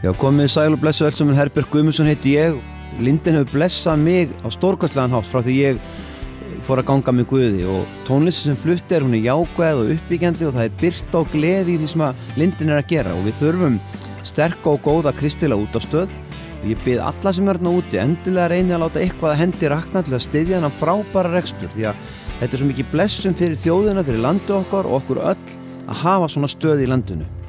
Já, komið sæl og blessu öll saman, Herbjörg Guðmundsson heiti ég. Lindin hefur blessað mig á stórkostlegan hátt frá því ég fór að ganga með Guði og tónlistin sem flutt hún jákvæð og uppbyggjandi og það birta og gleði í því sem að Lindin að gera og við þurfum sterka og góða kristilega útástöð og ég bið alla sem þarna úti endilega reyni að láta eitthvað að hendi rakna til að styðja þennan frábæra rekstur því að þetta svo mikið blessun fyrir þjóðina, fyrir landið okkar og okkur öll að hafa svona stöð í landinu.